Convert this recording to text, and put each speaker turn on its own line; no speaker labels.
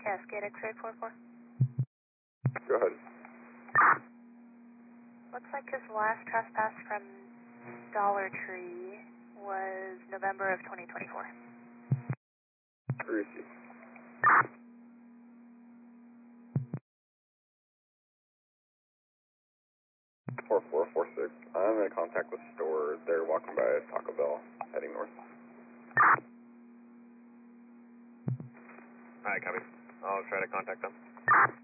Cascade X-ray 44.
Go ahead.
Looks like his last trespass from Dollar Tree was November of 2024.
Receive. 4446. I'm in contact with store. They're walking by Taco Bell, heading north.
Alright, copy. I'll try to contact them.